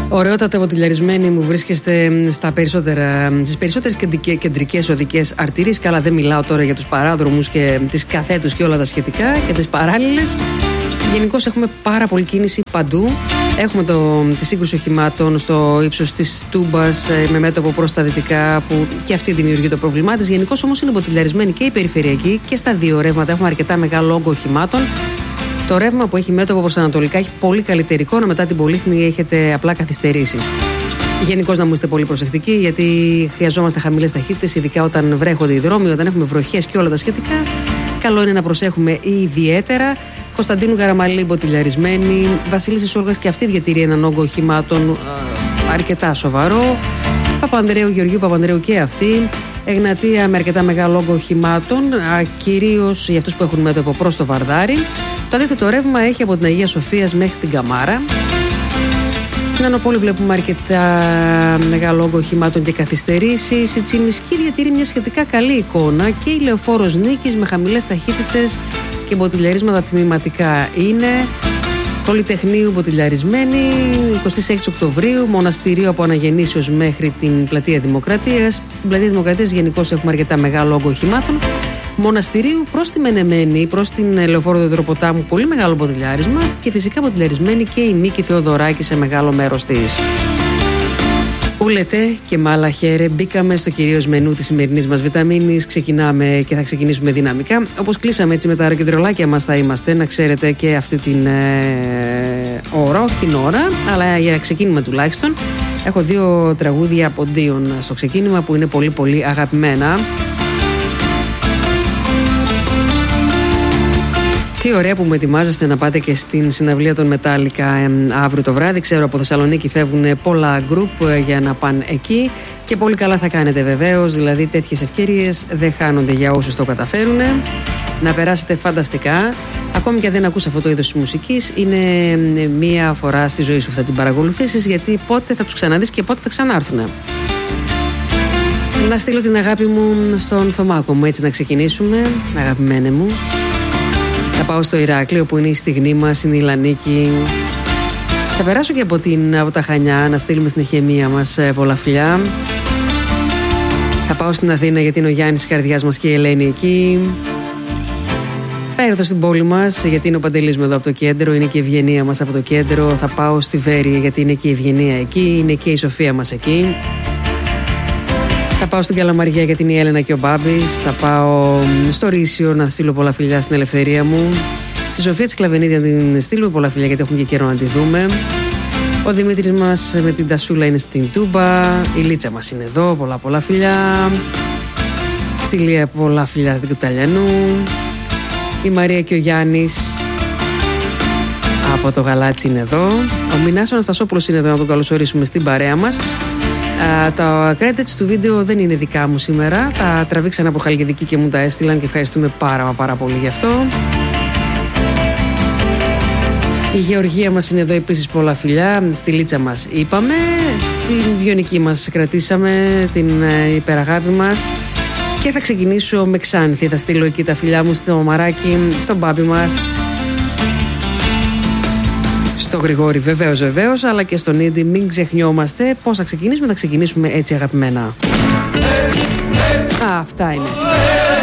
Ωραιότατα βοτιλιαρισμένοι μου βρίσκεστε στις περισσότερες κεντρικές οδικές αρτηρίες. Καλά, δεν μιλάω τώρα για τους παράδρομους και τις καθέτους και όλα τα σχετικά και τις παράλληλες. Γενικώς έχουμε πάρα πολλή κίνηση παντού. Έχουμε τη σύγκρουση οχημάτων στο ύψος της Τούμπας με μέτωπο προς τα δυτικά, που και αυτή δημιουργεί το πρόβλημά της. Γενικώς όμως είναι βοτιλιαρισμένη και η περιφερειακή και στα δύο ρεύματα. Έχουμε αρκετά μεγάλο όγκο οχημάτων. Το ρεύμα που έχει μέτωπο προς ανατολικά έχει πολύ καλύτερη εικόνα. Μετά την Πολύχνη έχετε απλά καθυστερήσεις. Γενικώς να μου είστε πολύ προσεκτικοί, γιατί χρειαζόμαστε χαμηλές ταχύτητες, ειδικά όταν βρέχονται οι δρόμοι, όταν έχουμε βροχές και όλα τα σχετικά. Καλό είναι να προσέχουμε ιδιαίτερα. Κωνσταντίνου Γαραμαλή, μποτιλιαρισμένη. Βασίλισσης Όλγας και αυτή διατηρεί έναν όγκο οχημάτων αρκετά σοβαρό. Γεωργίου Παπανδρέου και αυτή. Εγνατία με αρκετά μεγάλο όγκο οχημάτων, κυρίως για αυτούς που έχουν μέτωπο προς το Βαρδάρι. Το αντίθετο ρεύμα έχει από την Αγία Σοφίας μέχρι την Καμάρα. Στην Ανοπόλη βλέπουμε αρκετά μεγάλο όγκο οχημάτων και καθυστερήσεις. Η Τσιμισκή διατηρεί μια σχετικά καλή εικόνα και η Λεωφόρος Νίκης με χαμηλές ταχύτητες και μποτιλιαρίσματα τμηματικά είναι. Πολυτεχνείου μποτιλιαρισμένη, 26 Οκτωβρίου, Μοναστηρίου από Αναγεννήσεως μέχρι την Πλατεία Δημοκρατίας. Στην Πλατεία Δημοκρατίας γενικώς έχουμε αρκετά μεγάλο όγκο οχημάτων. Μοναστηρίου προς τη Μενεμένη, προς την Λεωφόρο Δεδροποτάμου, πολύ μεγάλο μποτιλιάρισμα και φυσικά μποτιλιαρισμένη και η Μίκη Θεοδωράκη σε μεγάλο μέρος της. Ούλετε και μάλα χαίρε, μπήκαμε στο κυρίως μενού της σημερινής μας βιταμίνης. Ξεκινάμε και θα ξεκινήσουμε δυναμικά. Όπως κλείσαμε έτσι με τα αεροκεντρολάκια μας θα είμαστε, να ξέρετε, και αυτή την ώρα, όχι την ώρα, αλλά για ξεκίνημα τουλάχιστον. Έχω δύο τραγούδια από Ντίον στο ξεκίνημα που είναι πολύ πολύ αγαπημένα. Τι ωραία που με ετοιμάζεστε να πάτε και στην συναυλία των Metallica αύριο το βράδυ. Ξέρω από Θεσσαλονίκη φεύγουν πολλά γκρουπ για να πάνε εκεί και πολύ καλά θα κάνετε βεβαίως. Δηλαδή τέτοιες ευκαιρίες δεν χάνονται για όσους το καταφέρουν. Να περάσετε φανταστικά. Ακόμη και αν δεν ακούς αυτό το είδος της μουσικής, είναι μία φορά στη ζωή σου που θα την παρακολουθήσεις, γιατί πότε θα τους ξαναδείς και πότε θα ξανάρθουν. Να στείλω την αγάπη μου στον Θωμάκο μου, έτσι να ξεκινήσουμε. Αγαπημένε μου. Θα πάω στο Ηράκλειο που είναι η στιγμή μας, είναι η Λανίκη. Θα περάσω και από τα Χανιά να στείλουμε στην Εχεμία μας πολλά φιλιά. Θα πάω στην Αθήνα γιατί είναι ο Γιάννης της καρδιάς μας και η Ελένη εκεί. Θα έρθω στην πόλη μας γιατί είναι ο Παντελής μου εδώ από το κέντρο, είναι και η Ευγενία μας από το κέντρο. Θα πάω στη Βέρεια γιατί είναι και η Ευγενία εκεί, είναι και η Σοφία μας εκεί. Θα πάω στην Καλαμαριά γιατί είναι η Έλενα και ο Μπάμπης. Θα πάω στο Ρήσιο να στείλω πολλά φιλιά στην Ελευθερία μου. Στη Σοφία της Κλαβενίδη να την στείλω πολλά φιλιά γιατί έχουμε και καιρό να τη δούμε. Ο Δημήτρης μας με την Τασούλα είναι στην Τούμπα. Η Λίτσα μας είναι εδώ, πολλά φιλιά. Στη Λία πολλά φιλιά στην Κουταλιανού. Η Μαρία και ο Γιάννης από το Γαλάτσι είναι εδώ. Ο Μινάς ο Αναστασόπουλος είναι εδώ, να τον καλωσορίσουμε στην παρέα μας. Τα credits του βίντεο δεν είναι δικά μου σήμερα. Τα τραβήξαν από Χαλκιδική και μου τα έστειλαν και ευχαριστούμε πάρα πολύ γι' αυτό. Η Γεωργία μας είναι εδώ επίσης, πολλά φιλιά. Στη Λίτσα μας είπαμε. Στην Βιονική μας κρατήσαμε την υπεραγάπη μας. Και θα ξεκινήσω με Ξάνθη. Θα στείλω εκεί τα φιλιά μου στο Μαράκι, στον Μπάμπη μας, στο Γρηγόρη βεβαίως, αλλά και στον Ίντι. Μην ξεχνιόμαστε πώς θα ξεκινήσουμε. Θα ξεκινήσουμε έτσι αγαπημένα. Αυτά είναι.